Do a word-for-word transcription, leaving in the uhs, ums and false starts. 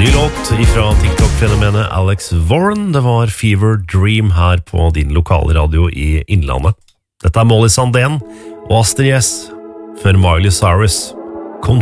Ny låt ifra TikTok-fenomenet Alex Warren. Det var Fever Dream her på din lokale radio i Innlandet. Dette er Molly Sandén og Astrid S før Miley Cyrus.